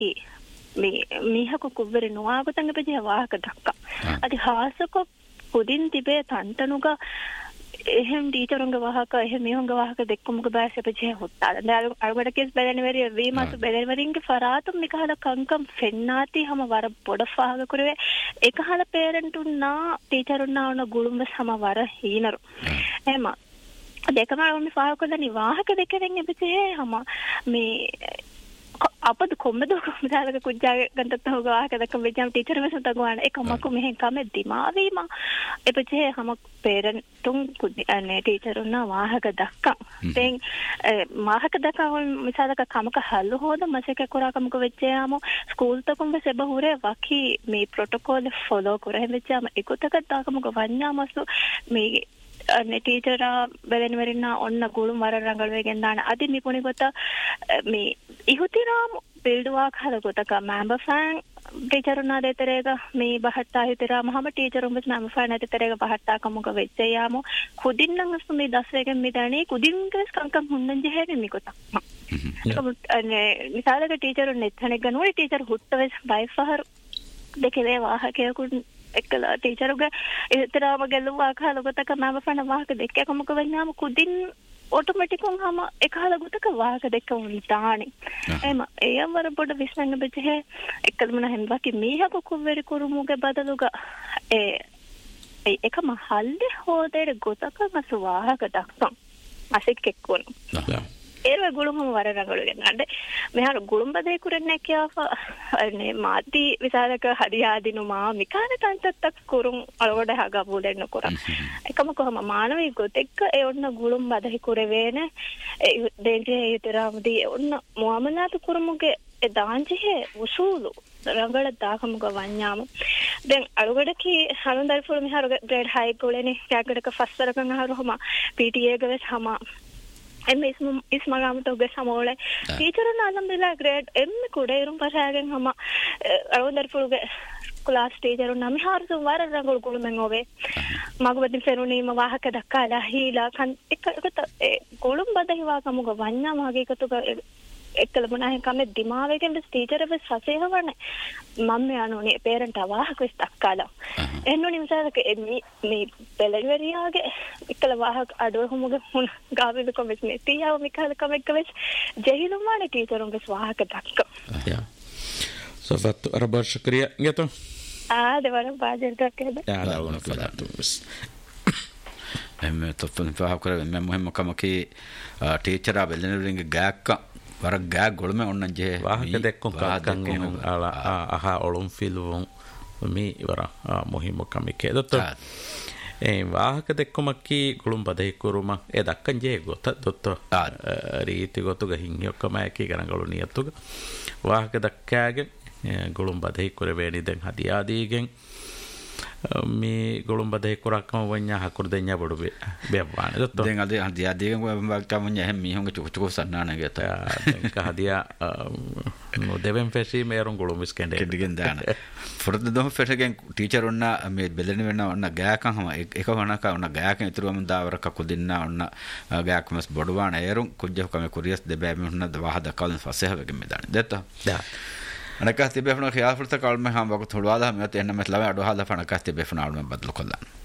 මීහක කුබ්බරි නොආගතංග පෙජේ වාහක දක්කා අදි හාසක පුදින් තිබේ තන්තනුග එහෙම ටීචරුන්ග වාහක එහෙම මිහුන්ග වාහක දෙක්කමුග බෑස පෙජේ හොත්තා දැන් අලුගඩ කෙස් බෙලෙනවරිය වීමතු බෙලෙනවරින්ගේ ෆරාතුම් මිකහල කංකම් ෆෙන්නාති හැම වර පොඩ ෆාග කුරවේ එකහල පේරන්ටුන්නා ටීචරුන්නා උන ගුළුම්බ සම වර හීනරු එහෙම දෙකම මේ ෆාහකදනි වාහක දෙකෙන් එපෙජේ හැම මේ අපද කොම්මද කොම්දාලක කුජ්ජාගේ ගන්තත් හොගාක දක්කම වෙජම් ටීචර් වෙසන් තගවාන එකමකු මෙහෙන් කමෙ දිමාවීම එපචේ හැම පේරන්ටුන් කුඩි අනේ ටීචරුන්නා වාහක දක්කම් තෙන් මාහක දක්කම මිසාලක කමක හල්ලු හොද මසක කොරාකමක වෙච්චයාම ස්කූල් තකුම් වෙසබ හුරේ වකි මේ ප්‍රොටෝකෝල් ෆලෝ කරේ වෙච්චාම එකතක දාකමක වඤ්ඤාමසු මේ අනේ ටීචර් බෙලෙනවරින්න ඔන්න ගුළු මර රංගල වෙගෙන් දාන අදි නිපුණි කොට මේ ඉහුතිරාම බිල්ඩුවා කලකොතක මැම්බර් ෆෑන් ටීචරුන්නා දෙතරේක මේ බහට්ටා හිතරාම හැම ටීචරුන් බස් මැම්බර් ෆෑන් දෙතරේක බහට්ටා කමුක වෙච්චයාම කුදින්නම් අස්තු මේ 10 වෙගෙන් මිදානේ කුදින්ගස් කංකම් හුන්නන් ජෙහෙවි මිකොත අනේ මිසාලක ටීචරුන් නෙතනෙක් ගනෝයි ටීචර් හුට්ටවෙස් බයිෆහර් දෙකේ වාහකයකුන් එකලා ටීචරුගේ ඉතරාම ගැලුවා කලකොතක මැම්බර් ෆෑන් වාහක දෙකකමක වෙන්නාම කුදින් ऑटोमेटिकली हम एकहाला गुतක වාහක දෙක උන්තානි එම එයවර පොඩ විශ්වන්න බෙජේ එකල්මන හෙන්වා කි මීහක කුවෙරි කුරුමුගේ බදලුග ඒ එකම හල්ලේ හොදේර ගොතක මස වාහක දක්සම් අසෙක් එක්කොන ඒර ගුළුම වර රංගලගෙන අඩ මෙහර ගුළුම් බදේ කුරන්නේ කියාව අනේ මාති විසාලක හරියාදිනුමා මිකාන තන්තක් කුරුම් අලවඩ හගබු දෙන්න කුර එකම කොහම මානවී ගොතෙක් ඒ ඔන්න ගුළුම් බදහි කුරවේන ඒ දෙන්ටේ හිතරාමදී ඔන්න මුවමනාත කුරුමුගේ ඒ දාංජිහේ උසූලු රංගල දාකමුක වඤ්ඤාම දැන් අලුගඩකි හලුන්දල්ෆුල් මිහර ග්‍රේඩ් හයි ගෝලනේ කැකඩක ෆස්තරකන් අහරුම PTA ගවස් හම එම් ඉස්මගාම තෝගේ සමෝලේ ටීචරුන් අල්හම්දුලිල්ලාහ් ග්‍රේඩ් එම් කුඩේ ඉරුම් පසාගෙන් හම අලුන්දල්ෆුල්ගේ ක්ලාස් ටීචරුන් නම් හාරසු වර රංගල කුළුමෙන් ඔවේ මගවදින් ෆෙරුනීම වාහක දක්කාලා හීලා කන් එකකට කුළුම් බදහි වාකමුක වඤ්ඤා මාගේ එකතුක එක්කලමුණා කමෙ දිමාවෙන් ටීචර් එවස් හසේවවනේ මම යනෝනේ පේරන්ට් අවාහක විස් දක්කාලා එන්නෝනි මිසාලක මේ පෙළවරියාගේ එක්කල වාහක අඩුවමුගේ මුණ ගාවිල කොමස් මේ තියාව මිකාල කමෙක් වෙස් ජෙහිලුමානේ ටීචරුන් වෙස් වාහක දක්ක යා සොෆත් අරබර් ශුක්‍රියා ගතෝ දෙවරක් බාජර් දක්කද යා ලාවන ෆලාතුස් එමෙ තොප්පන් ෆාහ කරේ මම මොහම කමකී ටීචර් බෙල්ලනරින්ගේ ගෑක්ක වර ගෑ ගොළම ඔන්න ජේ වාහක දෙක්කොම් කාකන් එහුන් අහා ඔළුම් ෆිල්වුන් මේ ඉවර මොහිම කමිකේ දොත් ඒ වාහක දෙක්කොමකි ගුළුම් බදේ කුරුම ඒ දක්කන් ජේ ගොත දොත් රීති ගොතුග හින්යොක්කම එකී ගණගලු නියතුග වාහක දක්කාගේ ගුළුම් බදේ කුර වේනි දැන් හදියාදීගෙන් මේ ගොළුම් බදේ කුරක්කම වඤ්ඤා හකුර දෙඤ්ඤා බොඩු බෙව්වාන දොත් දැන් අද හදියාදීගෙන් වම්බක්ටම ඤහ මිහුන්ගේ චුකුචුකු සන්නානගේ ත දැන් හදියා no දෙවෙන් ෆෙසි මේරුන් ගොළුම් ස්කෙන්ඩේ කෙඩිගෙන් දාන ෆොරද දොම ෆෙටගෙන් ටීචර් ඔන්න මේ බෙලෙන වෙන ඔන්න ගෑකන් හම එක වණක ඔන්න ගෑකන් ඉතුරුවම දාවර කකු දෙන්න ඔන්න ගෑකමස් බොඩුවාන ඒරුන් කුජ්ජකම කුරියස් දෙබෑ මෙන්න දවහ දකල්න ෆසෙහවගෙන් මෙදාන දෙත දා أنا كاتب بيفنا خيار فرت كلمة هم وقت هلواده هم يتأنى مثل ما أدوها دفعنا كاتب بيفنا على ما بدل كلنا